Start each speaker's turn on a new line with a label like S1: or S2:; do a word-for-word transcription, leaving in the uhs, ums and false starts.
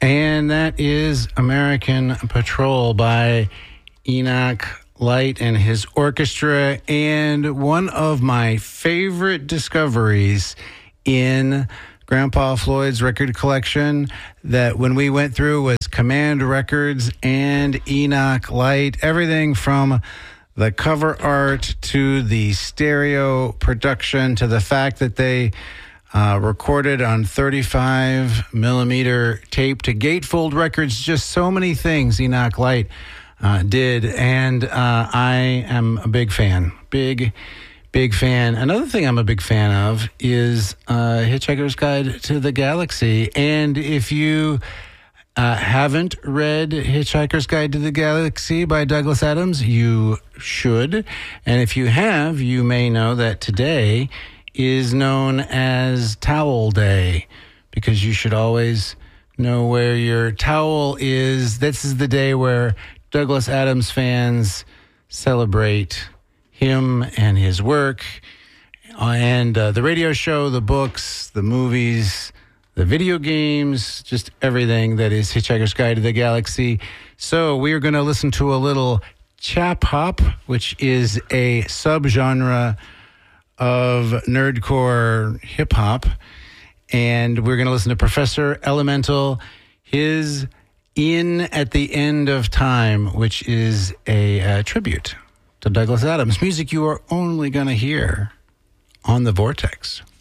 S1: And that is American Patrol by Enoch Light and his orchestra. And one of my favorite discoveries in Grandpa Floyd's record collection that when we went through was Command Records and Enoch Light. Everything from the cover art to the stereo production to the fact that they Uh, recorded on thirty-five millimeter tape to Gatefold Records. Just so many things Enoch Light uh, did, and uh, I am a big fan. Big, big fan. Another thing I'm a big fan of is uh, Hitchhiker's Guide to the Galaxy. And if you uh, haven't read Hitchhiker's Guide to the Galaxy by Douglas Adams, you should. And if you have, you may know that today is known as Towel Day, because you should always know where your towel is. This is the day where Douglas Adams fans celebrate him and his work, and uh, the radio show, the books, the movies, the video games, just everything that is Hitchhiker's Guide to the Galaxy. So we are going to listen to a little chap hop, which is a subgenre of nerdcore hip-hop, and we're going to listen to Professor Elemental, his In at the End of Time, which is a uh, tribute to Douglas Adams. Music you are only going to hear on The Vortex.